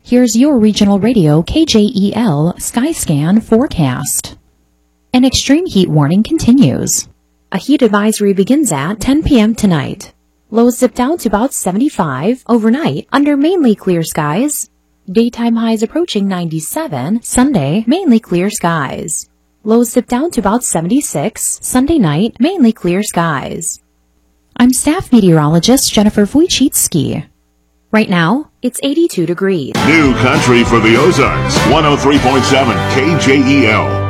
Here's your regional radio KJEL Skyscan forecast. An extreme heat warning continues. A heat advisory begins at 10 p.m. tonight. Lows dip down to about 75 overnight under mainly clear skies. Daytime highs approaching 97. Sunday, mainly clear skies. Lows dip down to about 76. Sunday night, mainly clear skies. I'm staff meteorologist Jennifer Wojcicki. Right now, it's 82 degrees. New country for the Ozarks, 103.7 KJEL.